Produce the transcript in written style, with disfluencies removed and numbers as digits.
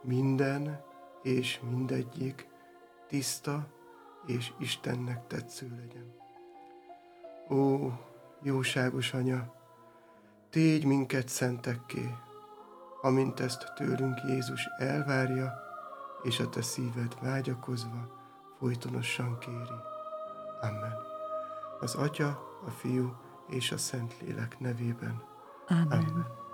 minden és mindegyik tiszta és Istennek tetsző legyen. Ó, jóságos Anya, tégy minket szentekké, amint ezt tőlünk Jézus elvárja, és a te szíved vágyakozva folytonosan kéri. Amen. Az Atya, a Fiú és a Szentlélek nevében. Amen. Amen.